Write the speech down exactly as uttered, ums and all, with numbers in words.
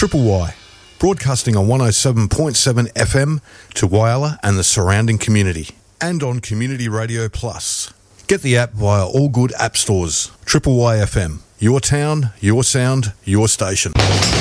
Triple Y, broadcasting on one oh seven point seven F M to Whyalla and the surrounding community, and on Community Radio Plus. Get the app via all good app stores. Triple Y F M, your town, your sound, your station.